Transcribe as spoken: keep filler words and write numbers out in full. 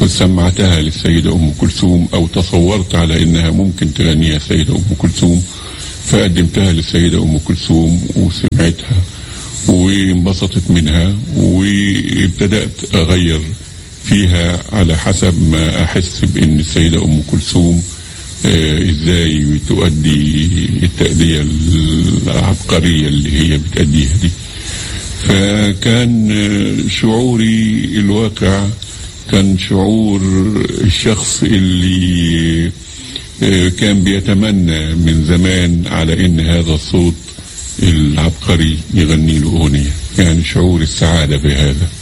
سمعتها للسيدة أم كلثوم أو تصورت على إنها ممكن تغنيها السيدة أم كلثوم، فقدمتها للسيدة أم كلثوم وسمعتها وانبسطت منها، وابتدأت أغير فيها على حسب ما أحس بأن السيدة أم كلثوم آه إزاي تؤدي التأدية العبقرية اللي هي بتأديها دي. فكان آه شعوري الواقع كان شعور الشخص اللي آه كان بيتمنى من زمان على إن هذا الصوت العبقري يغني له أغنية، يعني شعور السعادة بهذا.